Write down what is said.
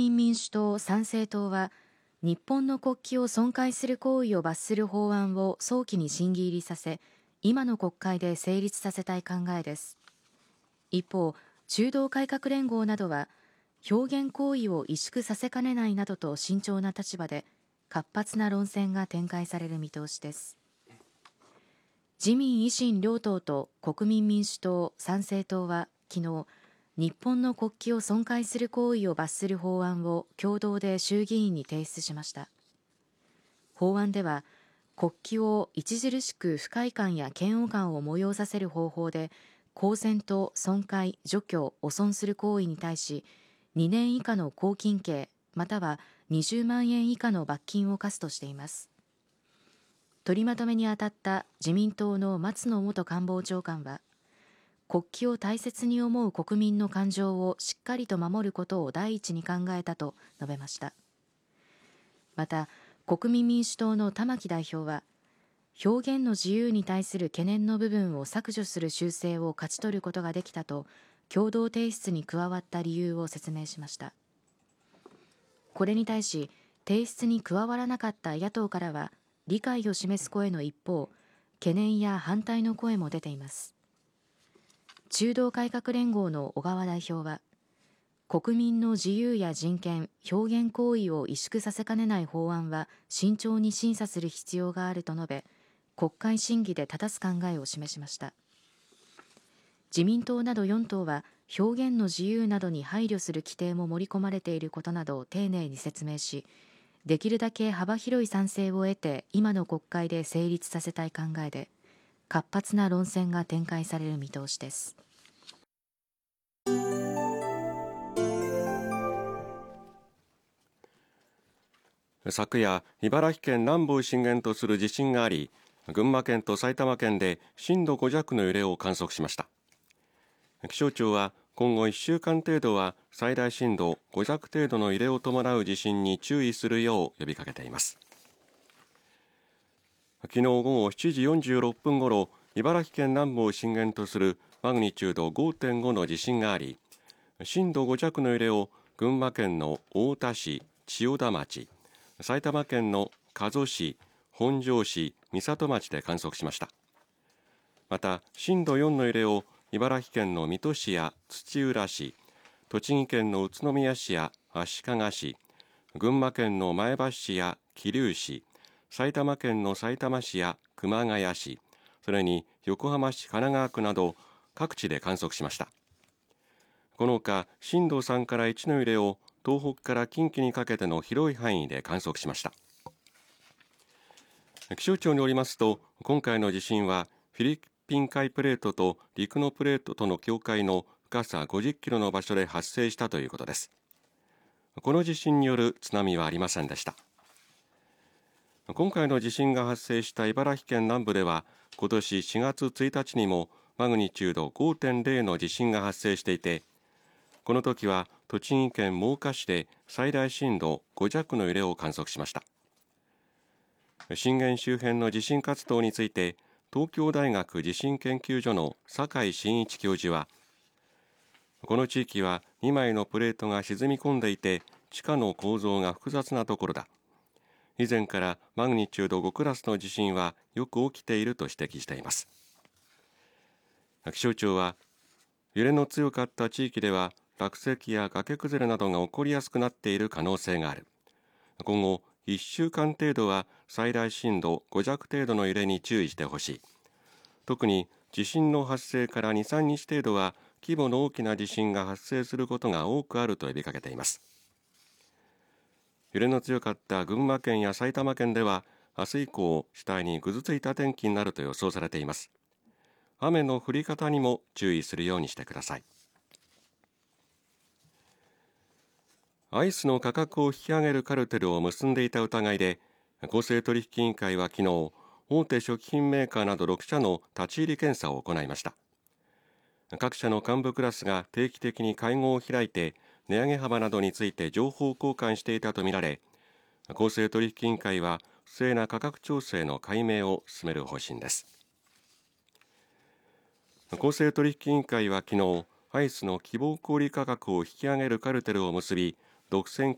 民民主党、参政党は日本の国旗を損壊する行為を罰する法案を早期に審議入りさせ、今の国会で成立させたい考えです。一方、中道改革連合などは表現行為を萎縮させかねないなどと慎重な立場で活発な論戦が展開される見通しです。自民維新両党と国民民主党、参政党は昨日、日本の国旗を損壊する行為を罰する法案を共同で衆議院に提出しました。法案では、国旗を著しく不快感や嫌悪感を催させる方法で公然と損壊、除去、汚損する行為に対し2年以下の拘禁刑または20万円以下の罰金を科すとしています。取りまとめにあたった自民党の松野元官房長官は、国旗を大切に思う国民の感情をしっかりと守ることを第一に考えたと述べました。また、国民民主党の玉木代表は、表現の自由に対する懸念の部分を削除する修正を勝ち取ることができたと、共同提出に加わった理由を説明しました。これに対し、提出に加わらなかった野党からは、理解を示す声の一方、懸念や反対の声も出ています。中道改革連合の小川代表は、国民の自由や人権、表現行為を萎縮させかねない法案は慎重に審査する必要があると述べ、国会審議で正す考えを示しました。自民党など4党は表現の自由などに配慮する規定も盛り込まれていることなどを丁寧に説明し、できるだけ幅広い賛成を得て今の国会で成立させたい考えで、活発な論戦が展開される見通しです。 昨夜、茨城県南部を震源とする地震があり、群馬県と埼玉県で震度5弱の揺れを観測しました。気象庁は今後1週間程度は最大震度5弱程度の揺れを伴う地震に注意するよう呼びかけています。昨日午後7時46分ごろ、茨城県南部を震源とするマグニチュード 5.5 の地震があり、震度5弱の揺れを群馬県の太田市、千代田町、埼玉県の加須市、本庄市、美里町で観測しました。また震度4の揺れを茨城県の水戸市や土浦市、栃木県の宇都宮市や足利市、群馬県の前橋市や桐生市、埼玉県のさいたま市や熊谷市、それに横浜市、神奈川区など各地で観測しました。このほか震度3から1の揺れを東北から近畿にかけての広い範囲で観測しました。気象庁によりますと、今回の地震はフィリピン海プレートと陸のプレートとの境界の深さ50キロの場所で発生したということです。この地震による津波はありませんでした。今回の地震が発生した茨城県南部では、今年4月1日にもマグニチュード 5.0 の地震が発生していて、この時は栃木県真岡市で最大震度5弱の揺れを観測しました。震源周辺の地震活動について、東京大学地震研究所の酒井真一教授は、この地域は2枚のプレートが沈み込んでいて、地下の構造が複雑なところだ。以前からマグニチュード5クラスの地震はよく起きていると指摘しています。気象庁は、揺れの強かった地域では落石や崖崩れなどが起こりやすくなっている可能性がある。今後1週間程度は最大震度5弱程度の揺れに注意してほしい。特に地震の発生から 2,3 日程度は規模の大きな地震が発生することが多くあると呼びかけています。揺れの強かった群馬県や埼玉県では明日以降次第にぐずついた天気になると予想されています。雨の降り方にも注意するようにしてください。アイスの価格を引き上げるカルテルを結んでいた疑いで、公正取引委員会は昨日、大手食品メーカーなど6社の立ち入り検査を行いました。各社の幹部クラスが定期的に会合を開いて、値上げ幅などについて情報交換していたとみられ、公正取引委員会は不正な価格調整の解明を進める方針です。公正取引委員会は昨日、アイスの希望小売価格を引き上げるカルテルを結び、独占